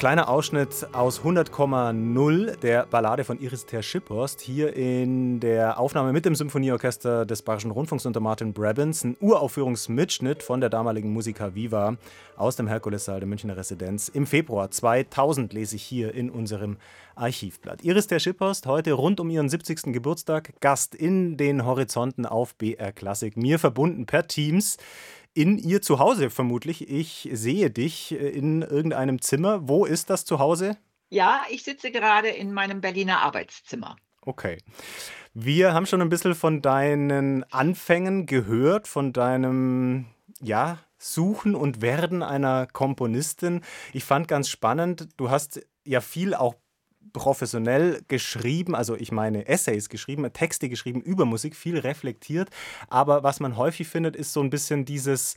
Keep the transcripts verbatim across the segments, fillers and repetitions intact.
kleiner Ausschnitt aus hundert Komma null, der Ballade von Iris ter Schipperst, hier in der Aufnahme mit dem Symphonieorchester des Bayerischen Rundfunks unter Martin Brabants, ein Uraufführungsmitschnitt von der damaligen Musica Viva aus dem Herkulessaal der Münchner Residenz. Im Februar zweitausend lese ich hier in unserem Archivblatt. Iris ter Schipperst, heute rund um ihren siebzigsten Geburtstag, Gast in den Horizonten auf B R Klassik, mir verbunden per Teams. In ihr Zuhause vermutlich. Ich sehe dich in irgendeinem Zimmer. Wo ist das Zuhause? Ja, ich sitze gerade in meinem Berliner Arbeitszimmer. Okay. Wir haben schon ein bisschen von deinen Anfängen gehört, von deinem, ja, Suchen und Werden einer Komponistin. Ich fand ganz spannend, du hast ja viel auch professionell geschrieben, also ich meine Essays geschrieben, Texte geschrieben über Musik, viel reflektiert, aber was man häufig findet, ist so ein bisschen dieses,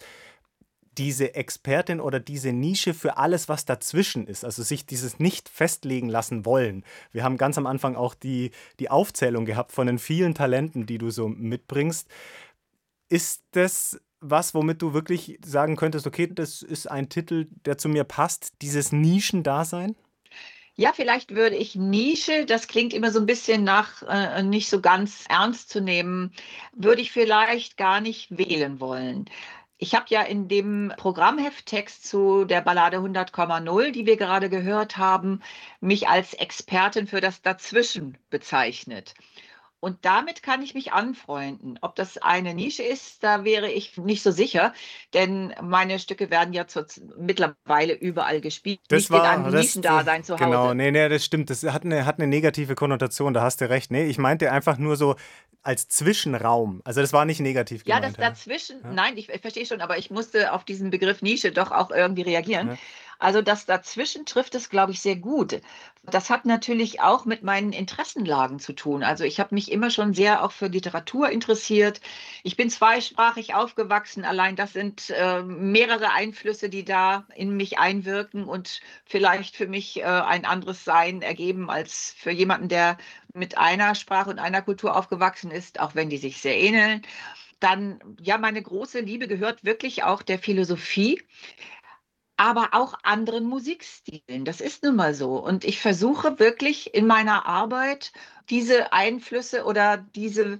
diese Expertin oder diese Nische für alles, was dazwischen ist, also sich dieses nicht festlegen lassen wollen. Wir haben ganz am Anfang auch die, die Aufzählung gehabt von den vielen Talenten, die du so mitbringst. Ist das was, womit du wirklich sagen könntest, okay, das ist ein Titel, der zu mir passt, dieses Nischendasein? Ja, vielleicht würde ich Nische, das klingt immer so ein bisschen nach äh, nicht so ganz ernst zu nehmen, würde ich vielleicht gar nicht wählen wollen. Ich habe ja in dem Programmhefttext zu der Ballade hundert Komma null, die wir gerade gehört haben, mich als Expertin für das Dazwischen bezeichnet. Und damit kann ich mich anfreunden. Ob das eine Nische ist, da wäre ich nicht so sicher, denn meine Stücke werden ja zur, mittlerweile überall gespielt, Das nicht in einem war, das, Nischendasein zu genau, Hause. nee, nee, das stimmt. Das hat eine, hat eine negative Konnotation, da hast du recht. Nee, ich meinte einfach nur so als Zwischenraum. Also das war nicht negativ Ja, das gemeint. Ja, dazwischen, ja, nein, ich, ich verstehe schon, aber ich musste auf diesen Begriff Nische doch auch irgendwie reagieren. ja. Also das dazwischen trifft es, glaube ich, sehr gut. Das hat natürlich auch mit meinen Interessenlagen zu tun. Also ich habe mich immer schon sehr auch für Literatur interessiert. Ich bin zweisprachig aufgewachsen. Allein das sind äh, mehrere Einflüsse, die da in mich einwirken und vielleicht für mich äh, ein anderes Sein ergeben als für jemanden, der mit einer Sprache und einer Kultur aufgewachsen ist, auch wenn die sich sehr ähneln. Dann, ja, meine große Liebe gehört wirklich auch der Philosophie, aber auch anderen Musikstilen. Das ist nun mal so. Und ich versuche wirklich in meiner Arbeit diese Einflüsse oder diese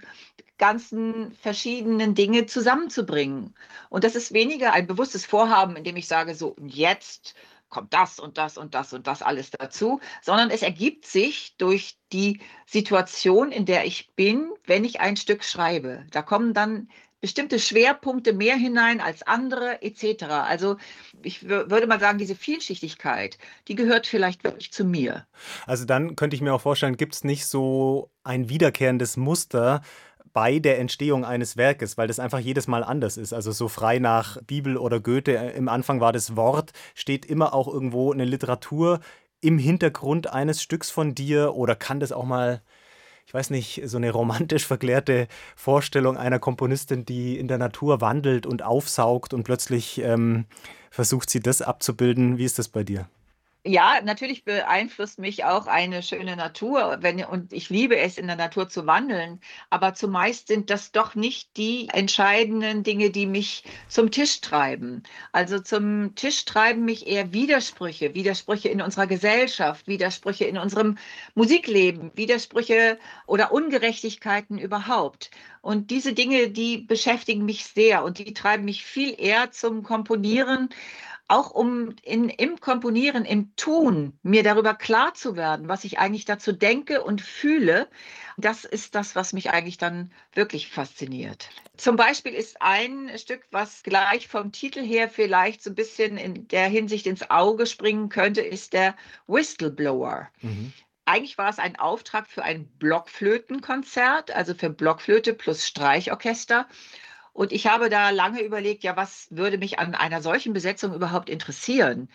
ganzen verschiedenen Dinge zusammenzubringen. Und das ist weniger ein bewusstes Vorhaben, in dem ich sage, so, und jetzt kommt das und das und das und das alles dazu, sondern es ergibt sich durch die Situation, in der ich bin, wenn ich ein Stück schreibe. Da kommen dann bestimmte Schwerpunkte mehr hinein als andere, et cetera. Also ich wür- würde mal sagen, diese Vielschichtigkeit, die gehört vielleicht wirklich zu mir. Also dann könnte ich mir auch vorstellen, gibt es nicht so ein wiederkehrendes Muster bei der Entstehung eines Werkes, weil das einfach jedes Mal anders ist. Also so frei nach Bibel oder Goethe, äh, im Anfang war das Wort, steht immer auch irgendwo eine Literatur im Hintergrund eines Stücks von dir oder kann das auch mal, ich weiß nicht, so eine romantisch verklärte Vorstellung einer Komponistin, die in der Natur wandelt und aufsaugt und plötzlich ähm, versucht sie das abzubilden. Wie ist das bei dir? Ja, natürlich beeinflusst mich auch eine schöne Natur, wenn, und ich liebe es, in der Natur zu wandeln. Aber zumeist sind das doch nicht die entscheidenden Dinge, die mich zum Tisch treiben. Also zum Tisch treiben mich eher Widersprüche, Widersprüche in unserer Gesellschaft, Widersprüche in unserem Musikleben, Widersprüche oder Ungerechtigkeiten überhaupt. Und diese Dinge, die beschäftigen mich sehr und die treiben mich viel eher zum Komponieren, auch um in, im Komponieren, im Tun, mir darüber klar zu werden, was ich eigentlich dazu denke und fühle. Das ist das, was mich eigentlich dann wirklich fasziniert. Zum Beispiel ist ein Stück, was gleich vom Titel her vielleicht so ein bisschen in der Hinsicht ins Auge springen könnte, ist der Whistleblower. Mhm. Eigentlich war es ein Auftrag für ein Blockflötenkonzert, also für Blockflöte plus Streichorchester. Und ich habe da lange überlegt, ja, was würde mich an einer solchen Besetzung überhaupt interessieren?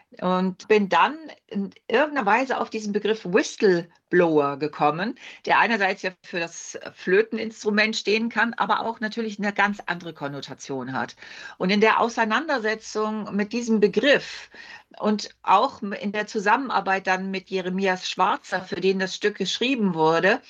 Und bin dann in irgendeiner Weise auf diesen Begriff Whistleblower gekommen, der einerseits ja für das Flöteninstrument stehen kann, aber auch natürlich eine ganz andere Konnotation hat. Und in der Auseinandersetzung mit diesem Begriff und auch in der Zusammenarbeit dann mit Jeremias Schwarzer, für den das Stück geschrieben wurde,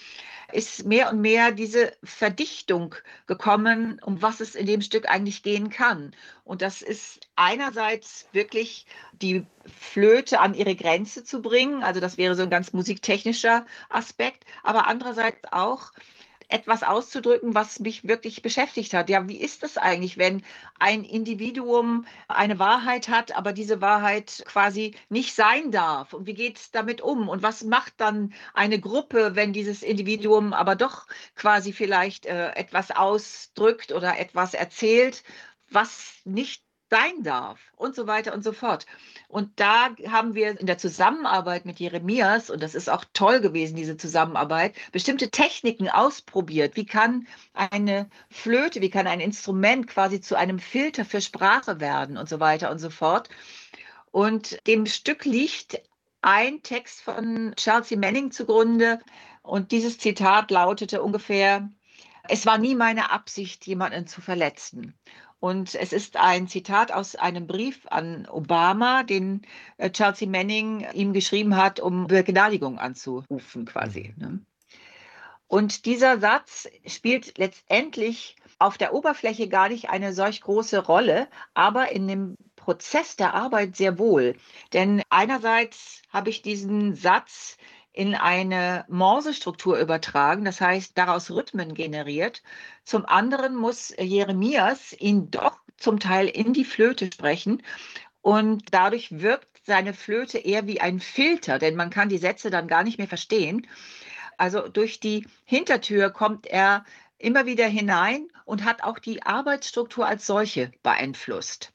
ist mehr und mehr diese Verdichtung gekommen, um was es in dem Stück eigentlich gehen kann. Und das ist einerseits wirklich die Flöte an ihre Grenze zu bringen, also das wäre so ein ganz musiktechnischer Aspekt, aber andererseits auch etwas auszudrücken, was mich wirklich beschäftigt hat. Ja, wie ist es eigentlich, wenn ein Individuum eine Wahrheit hat, aber diese Wahrheit quasi nicht sein darf? Und wie geht es damit um? Und was macht dann eine Gruppe, wenn dieses Individuum aber doch quasi vielleicht äh, etwas ausdrückt oder etwas erzählt, was nicht sein darf und so weiter und so fort. Und da haben wir in der Zusammenarbeit mit Jeremias, und das ist auch toll gewesen, diese Zusammenarbeit, bestimmte Techniken ausprobiert. Wie kann eine Flöte, wie kann ein Instrument quasi zu einem Filter für Sprache werden und so weiter und so fort. Und dem Stück liegt ein Text von Chelsea Manning zugrunde. Und dieses Zitat lautete ungefähr: Es war nie meine Absicht, jemanden zu verletzen. Und es ist ein Zitat aus einem Brief an Obama, den äh, Chelsea Manning ihm geschrieben hat, um Begnadigung anzurufen quasi. Mhm. Ne? Und dieser Satz spielt letztendlich auf der Oberfläche gar nicht eine solch große Rolle, aber in dem Prozess der Arbeit sehr wohl. Denn einerseits habe ich diesen Satz in eine Morse-Struktur übertragen, das heißt daraus Rhythmen generiert. Zum anderen muss Jeremias ihn doch zum Teil in die Flöte sprechen und dadurch wirkt seine Flöte eher wie ein Filter, denn man kann die Sätze dann gar nicht mehr verstehen. Also durch die Hintertür kommt er immer wieder hinein und hat auch die Arbeitsstruktur als solche beeinflusst.